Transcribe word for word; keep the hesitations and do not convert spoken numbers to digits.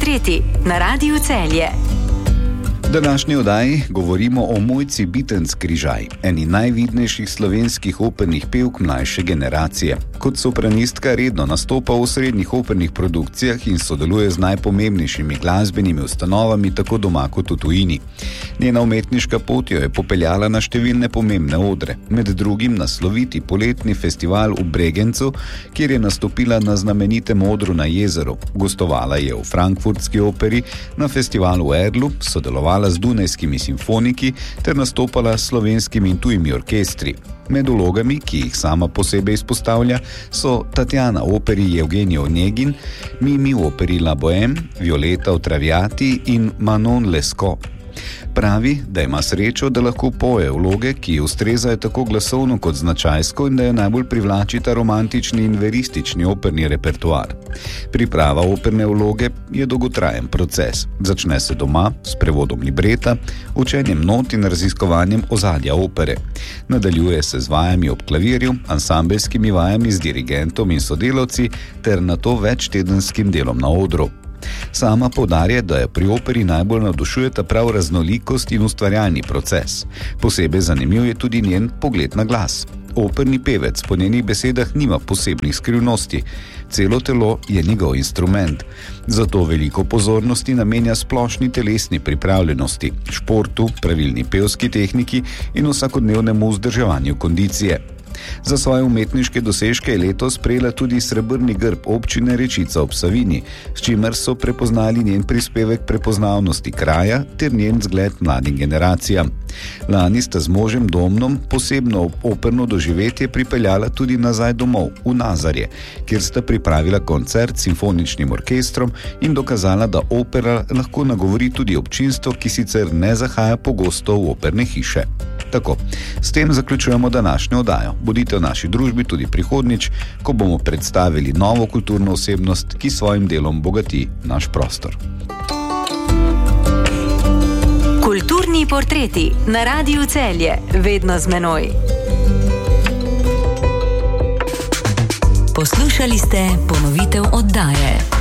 portreti na Radiu Celje. V današnji oddaji govorimo o Mojci Bitenc Križaj, eni najvidnejših slovenskih opernih pevk mlajše generacije. Kot sopranistka redno nastopa v srednjih opernih produkcijah in sodeluje z najpomembnejšimi glasbenimi ustanovami tako doma kot v tujini. Njena umetniška pot jo je popeljala na številne pomembne odre, med drugim na sloviti poletni festival v Bregencu, kjer je nastopila na znamenitem odru na jezeru. Gostovala je v Frankfurtski operi, na festivalu v Erlu, sodelovala z dunajskimi simfoniki ter nastopala s slovenskimi in tujimi orkestri. Med vlogami, ki jih sama posebej izpostavlja, so Tatjana v operi Evgenij Onegin, Mimi v operi La Bohème, Violeta v Traviati in Manon Lescaut. Pravi, da ima srečo, da lahko poje vloge, ki ustrezajo tako glasovno kot značajsko in da jo najbolj privlačita romantični in veristični operni repertoar. Priprava operne vloge je dolgotrajen proces. Začne se doma s prevodom libreta, učenjem not in raziskovanjem ozadja opere. Nadaljuje se z vajami ob klavirju, ansambelskimi vajami z dirigentom in sodelavci ter nato večtedenskim delom na odru. Sama poudarja, da je pri operi najbolj navdušujeta prav raznolikost in ustvarjalni proces. Posebej zanimiv je tudi njen pogled na glas. Operni pevec po njenih besedah nima posebnih skrivnosti. Celo telo je njegov instrument. Zato veliko pozornosti namenja splošni telesni pripravljenosti, športu, pravilni pevski tehniki in vsakodnevnemu vzdrževanju kondicije. Za svoje umetniške dosežke je letos prejela tudi srebrni grb občine Rečica ob Savinji, s čimer so prepoznali njen prispevek prepoznavnosti kraja ter njen zgled mladim generacijam. Lani sta z možem Domnom posebno operno doživetje pripeljala tudi nazaj domov, v Nazarje, kjer sta pripravila koncert s simfoničnim orkestrom in dokazala, da opera lahko nagovori tudi občinstvo, ki sicer ne zahaja pogosto v operne hiše. Tako, s tem zaključujemo današnjo oddajo. Bodite v naši družbi tudi prihodnjič, ko bomo predstavili novo kulturno osebnost, ki svojim delom bogati naš prostor. Kulturni portreti na Radiu Celje, vedno z menoj. Poslušali ste ponovitev oddaje.